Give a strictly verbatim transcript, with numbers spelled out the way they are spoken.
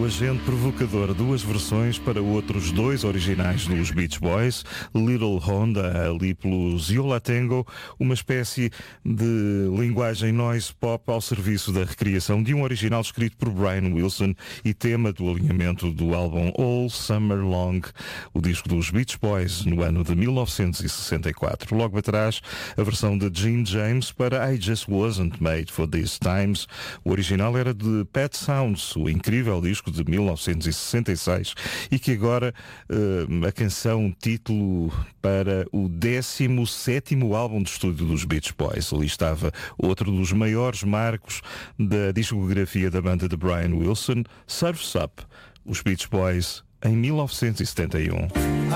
o agente provocador, duas versões para outros dois originais dos Beach Boys, Little Honda, ali pelo Ziola Tango, uma espécie de linguagem noise pop ao serviço da recriação de um original escrito por Brian Wilson e tema do alinhamento do álbum All Summer Long, o disco dos Beach Boys, no ano de mil novecentos e sessenta e quatro. Logo atrás, a versão de Jim James para I Just Wasn't Made for These Times. O original era de Pet Sounds, o incrível disco de mil novecentos e sessenta e seis, e que agora uh, a canção título para o décimo sétimo álbum de estúdio dos Beach Boys. Ali estava outro dos maiores marcos da discografia da banda de Brian Wilson, Surf's Up, os Beach Boys, em mil novecentos e setenta e um.